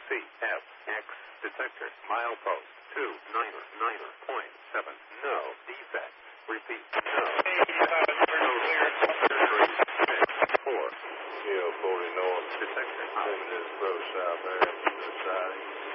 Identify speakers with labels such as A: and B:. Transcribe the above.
A: CFX detector. Milepost 299.7. No defect. Repeat. No.
B: Kilo 40 north.
A: Detector.
B: Sending this pro south there to the side.